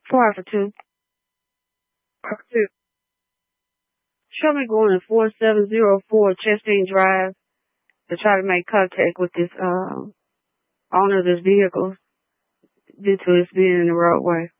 4 for 2. Show me going 4704 Chastain Drive to try to make contact with this owner of this vehicle due to its being in the roadway.